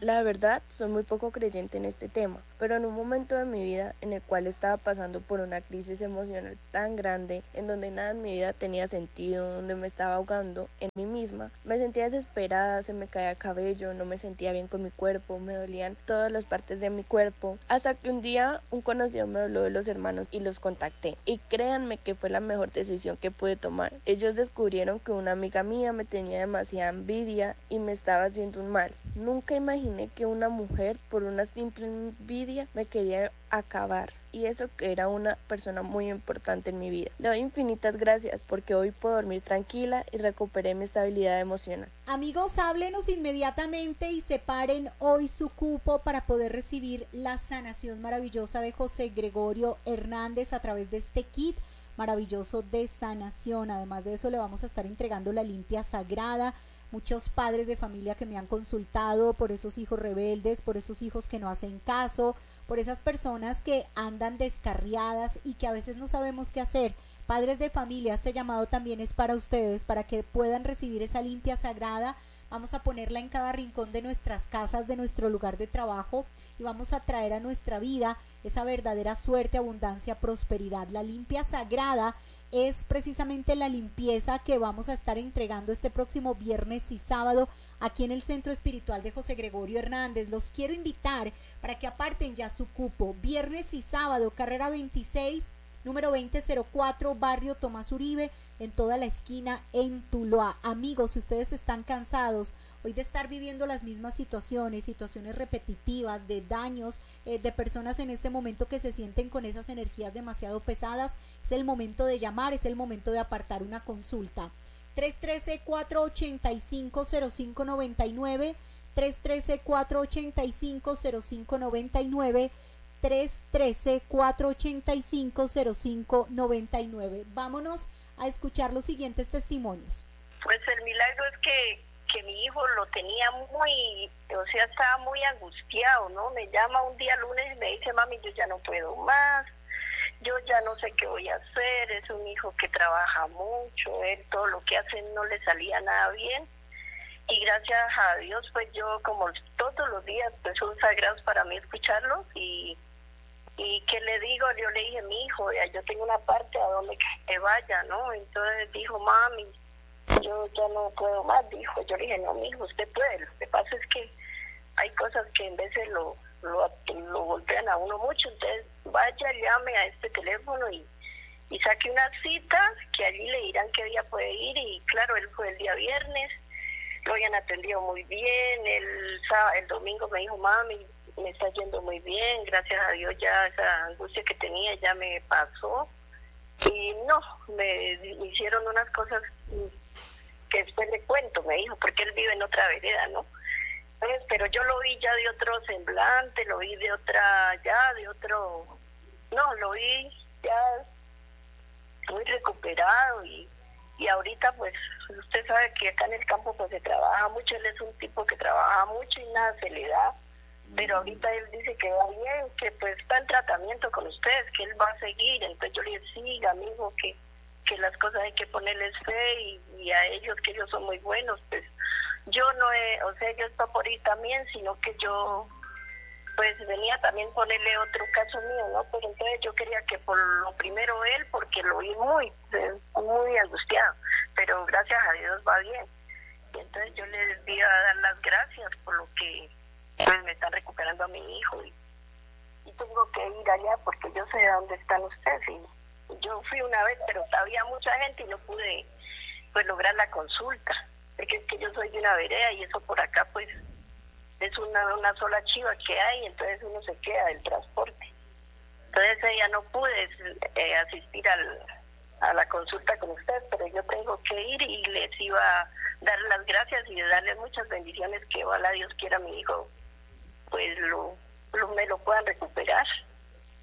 La verdad, soy muy poco creyente en este tema, pero en un momento de mi vida en el cual estaba pasando por una crisis emocional tan grande, en donde nada en mi vida tenía sentido, donde me estaba ahogando en mí misma, me sentía desesperada, se me caía cabello, no me sentía bien con mi cuerpo, me dolían todas las partes de mi cuerpo, hasta que un día un conocido me habló de los hermanos y los contacté, y créanme que fue la mejor decisión que pude tomar. Ellos descubrieron que una amiga mía me tenía demasiada envidia y me estaba haciendo un mal. Nunca imaginé que una mujer por una simple envidia me quería acabar, y eso que era una persona muy importante en mi vida. Le doy infinitas gracias porque hoy puedo dormir tranquila y recuperé mi estabilidad emocional. Amigos, háblenos inmediatamente y separen hoy su cupo para poder recibir la sanación maravillosa de José Gregorio Hernández a través de este kit maravilloso de sanación. Además de eso, le vamos a estar entregando la limpia sagrada. Muchos padres de familia que me han consultado por esos hijos rebeldes, por esos hijos que no hacen caso, por esas personas que andan descarriadas y que a veces no sabemos qué hacer. Padres de familia, este llamado también es para ustedes, para que puedan recibir esa limpia sagrada. Vamos a ponerla en cada rincón de nuestras casas, de nuestro lugar de trabajo, y vamos a traer a nuestra vida esa verdadera suerte, abundancia, prosperidad. La limpia sagrada es precisamente la limpieza que vamos a estar entregando este próximo viernes y sábado aquí en el Centro Espiritual de José Gregorio Hernández. Los quiero invitar para que aparten ya su cupo. Viernes y sábado, carrera 26, número 2004, barrio Tomás Uribe, en toda la esquina en Tuluá. Amigos, si ustedes están cansados hoy de estar viviendo las mismas situaciones repetitivas, de daños, de personas en este momento que se sienten con esas energías demasiado pesadas, es el momento de llamar, es el momento de apartar una consulta. 313-485-0599, 313-485-0599, 313-485-0599. Vámonos a escuchar los siguientes testimonios. Pues el milagro es que mi hijo lo tenía muy, o sea, estaba muy angustiado, ¿no? Me llama un día lunes y me dice, mami, yo ya no puedo más, yo ya no sé qué voy a hacer, es un hijo que trabaja mucho, él todo lo que hace no le salía nada bien, y gracias a Dios, pues yo como todos los días, pues son sagrados para mí escucharlos, y ¿qué le digo? Yo le dije, mi hijo, ya yo tengo una parte a donde que vaya, ¿no? Entonces dijo, mami, yo ya no puedo más, dijo. Yo le dije, no, mijo, usted puede. Lo que pasa es que hay cosas que en veces lo golpean a uno mucho, entonces vaya, llame a este teléfono y saque una cita, que allí le dirán qué día puede ir. Y claro, él fue el día viernes, lo habían atendido muy bien, el domingo me dijo, mami, me está yendo muy bien, gracias a Dios ya esa angustia que tenía ya me pasó. Y no, me hicieron unas cosas que después le cuento, me dijo, porque él vive en otra vereda, ¿no? Entonces, pero yo lo vi ya de otro semblante, lo vi de otra, ya de otro, no, lo vi ya muy recuperado y ahorita pues usted sabe que acá en el campo pues se trabaja mucho, él es un tipo que trabaja mucho y nada se le da, pero ahorita él dice que va bien, que pues está en tratamiento con ustedes, que él va a seguir. Entonces yo le digo, siga, amigo, que las cosas hay que ponerles fe y a ellos, que ellos son muy buenos. Pues yo no o sea, yo estoy por ir también, sino que yo pues venía también ponerle otro caso mío, ¿no? Pero entonces yo quería que por lo primero él, porque lo vi muy angustiado, pero gracias a Dios va bien. Y entonces yo les voy a dar las gracias por lo que pues me están recuperando a mi hijo y tengo que ir allá porque yo sé dónde están ustedes. Y yo fui una vez, pero había mucha gente y no pude pues lograr la consulta, porque es que yo soy de una vereda y eso por acá pues es una sola chiva que hay, entonces uno se queda del transporte. Entonces ya no pude asistir a la consulta con ustedes, pero yo tengo que ir y les iba a dar las gracias y darles muchas bendiciones, que ojalá Dios quiera mi hijo pues me lo puedan recuperar.